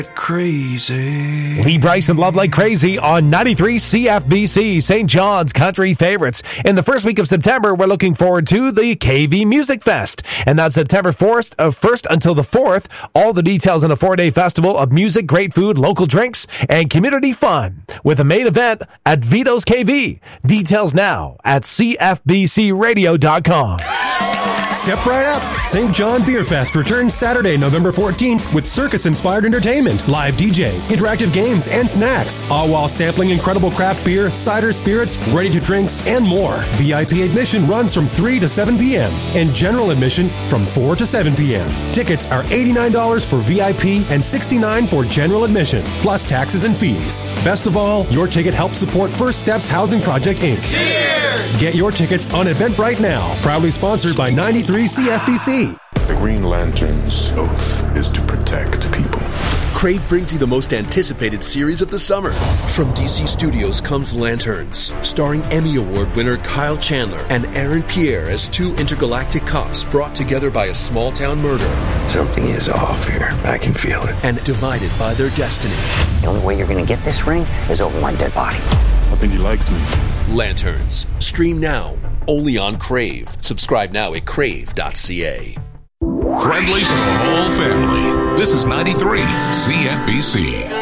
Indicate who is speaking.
Speaker 1: Crazy.
Speaker 2: Lee Bryson, Love Like Crazy on 93 CFBC, St. John's Country Favorites. In the first week of September, we're looking forward to the KV Music Fest. And that's September 1st until the 4th. All the details on a 4-day festival of music, great food, local drinks, and community fun. With a main event at Vito's KV. Details now at cfbcradio.com.
Speaker 3: Step right up. St. John Beer Fest returns Saturday, November 14th with circus-inspired entertainment, live DJ, interactive games, and snacks, all while sampling incredible craft beer, cider spirits, ready-to-drinks, and more. VIP admission runs from 3 to 7 p.m. and general admission from 4 to 7 p.m. Tickets are $89 for VIP and $69 for general admission, plus taxes and fees. Best of all, your ticket helps support First Steps Housing Project, Inc.
Speaker 4: Cheers!
Speaker 3: Get your tickets on Eventbrite now. Proudly sponsored by 93 CFBC.
Speaker 5: The Green Lantern's oath is to protect people.
Speaker 6: Crave brings you the most anticipated series of the summer. From DC Studios comes Lanterns, starring Emmy Award winner Kyle Chandler and Aaron Pierre as two intergalactic cops brought together by a small-town murder.
Speaker 1: Something is off here. I can feel it.
Speaker 6: And divided by their destiny.
Speaker 7: The only way you're going to get this ring is over my dead body.
Speaker 5: I think he likes me.
Speaker 6: Lanterns. Stream now. Only on Crave. Subscribe now at crave.ca.
Speaker 8: Friendly for the whole family. This is 93 CFBC.